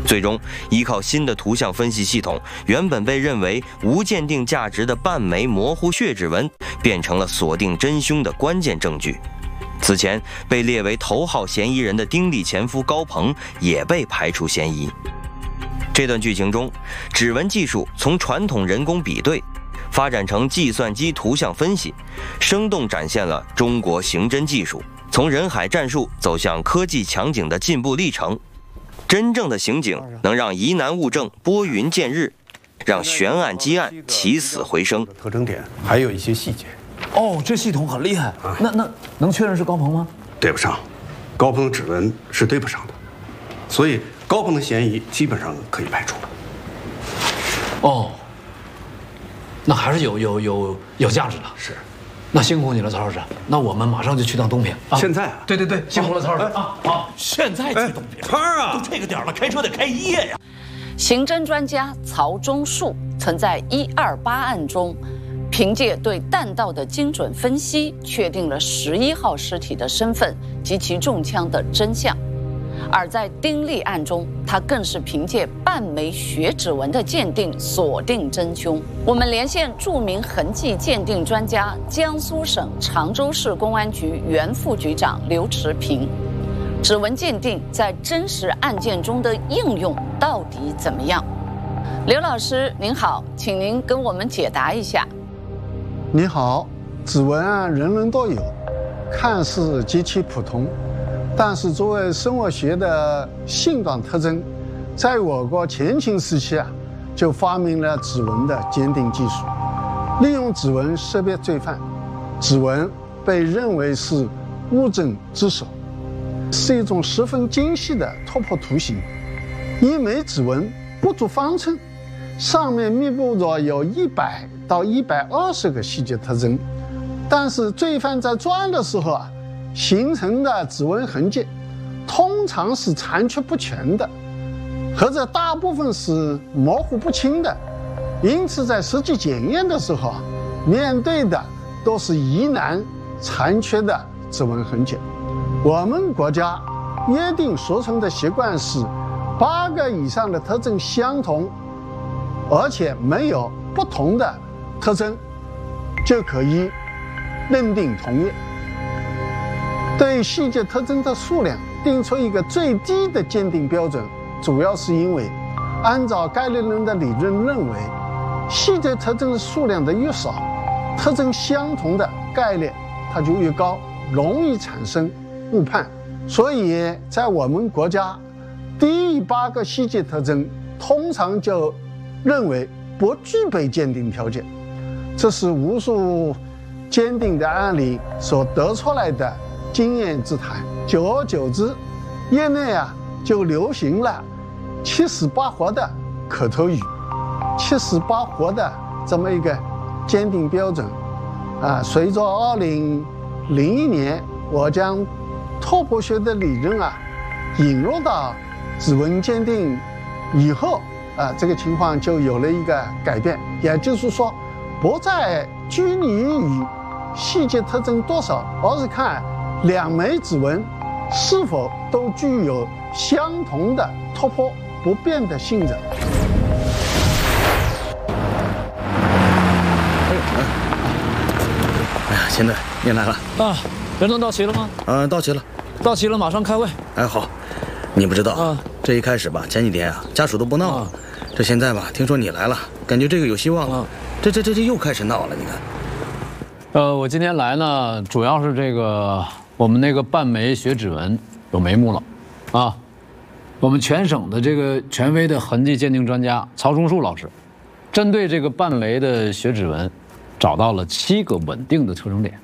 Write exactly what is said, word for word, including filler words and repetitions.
最终，依靠新的图像分析系统，原本被认为无鉴定价值的半枚模糊血指纹，变成了锁定真凶的关键证据。此前被列为头号嫌疑人的丁力前夫高鹏也被排除嫌疑。这段剧情中，指纹技术从传统人工比对发展成计算机图像分析，生动展现了中国刑侦技术从人海战术走向科技强警的进步历程。真正的刑警能让疑难物证拨云见日，让悬案积案起死回生。 特征点还有一些细节。 哦，这系统很厉害。啊、那那能确认是高鹏吗？ 对不上，高鹏的指纹是对不上的，所以高鹏的嫌疑基本上可以排除了。 哦，那还是有有有有价值的。 是。 那辛苦你了，曹老师。那我们马上就去趟东平啊！ 现在啊？ 对对对，辛苦了，曹老师啊！好，现在去东平。 潘儿啊， 都这个点了，开车得开一夜呀。 刑侦专家曹忠树曾在一二八案中，凭借对弹道的精准分析，确定了十一号尸体的身份及其中枪的真相。而在丁力案中，他更是凭借半枚血指纹的鉴定锁定真凶。我们连线著名痕迹鉴定专家、江苏省常州市公安局原副局长刘持平。指纹鉴定在真实案件中的应用到底怎么样？刘老师您好，请您跟我们解答一下。 你好，指纹啊，人人都有，看似极其普通。但是，作为生物学的性状特征，在我国前清时期啊，就发明了指纹的鉴定技术，利用指纹识别罪犯。指纹被认为是物证之首，是一种十分精细的拓扑图形。一枚指纹不足方寸，上面密布着有一百到一百二十个细节特征，但是罪犯在作案的时候啊，形成的指纹痕迹通常是残缺不全的，或者大部分是模糊不清的，因此在实际检验的时候，面对的都是疑难残缺的指纹痕迹。我们国家约定俗成的习惯是八个以上的特征相同，而且没有不同的特征，就可以认定同一。对细节特征的数量定出一个最低的鉴定标准，主要是因为按照概率论的理论认为，细节特征的数量的越少，特征相同的概率它就越高，容易产生误判。所以在我们国家，低于八个细节特征通常就认为不具备鉴定条件，这是无数鉴定的案例所得出来的经验之谈。久而久之，业内啊就流行了七死八活的口头语，七死八活的这么一个鉴定标准啊。随着二零零一年我将拓扑学的理论啊引入到指纹鉴定以后啊，这个情况就有了一个改变，也就是说，不再拘泥于细节特征多少，而是看两枚指纹是否都具有相同的突破不变的性质。 哎呀，现在您来了啊！人都到齐了吗？ 啊，到齐了， 到齐了，马上开会。 哎，好，你不知道啊， 这一开始吧，前几天啊，家属都不闹了，啊、这现在吧，听说你来了，感觉这个有希望了，啊、这这这这又开始闹了，你看。 呃，我今天来呢，主要是这个我们那个半枚血指纹有眉目了，啊，我们全省的这个权威的痕迹鉴定专家曹忠树老师，针对这个半枚的血指纹，找到了七个稳定的特征点。